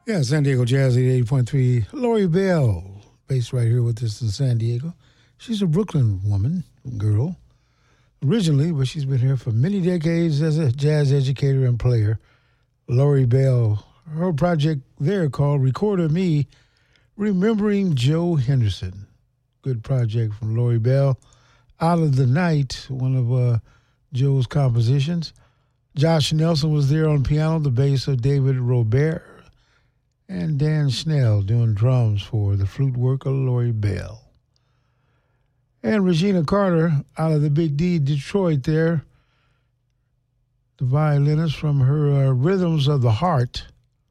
Yeah, San Diego Jazz 88.3. Lori Bell, based right here with us in San Diego. She's a Brooklyn girl, originally, but she's been here for many decades as a jazz educator and player. Lori Bell, her project there called Recorder Me, Remembering Joe Henderson. Good project from Lori Bell. Out of the Night, one of Joe's compositions. Josh Nelson was there on piano, the bass of David Robert, and Dan Schnell doing drums for the flute work of Lori Bell. And Regina Carter out of the Big D, Detroit there, the violinist from her Rhythms of the Heart.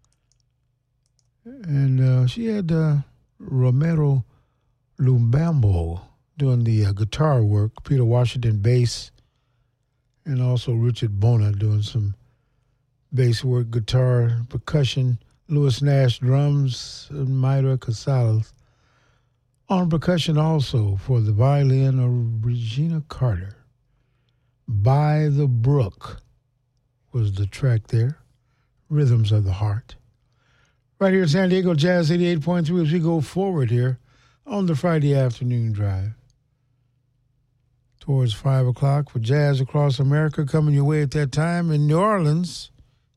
And she had Romero Lumbambo doing the guitar work, Peter Washington bass, and also Richard Bona doing some bass work, guitar, percussion, Louis Nash drums, and Mayra Casales on percussion also for the violin of Regina Carter. By the Brook was the track there, Rhythms of the Heart. Right here in San Diego, Jazz 88.3 as we go forward here on the Friday afternoon drive. Towards 5 o'clock for Jazz Across America coming your way at that time in New Orleans.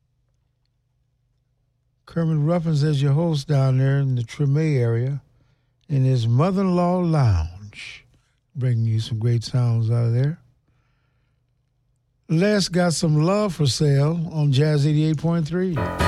Kermit Ruffins as your host down there in the Treme area in his Mother-in-Law Lounge, bringing you some great sounds out of there. Les got some love for sale on Jazz 88.3.